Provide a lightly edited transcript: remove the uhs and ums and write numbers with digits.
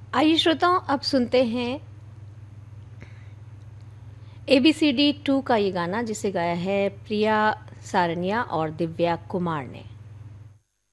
आइए श्रोताओं, अब सुनते हैं ABCD 2 का ये गाना, जिसे गाया है प्रिया सारनिया और दिव्या कुमार ने।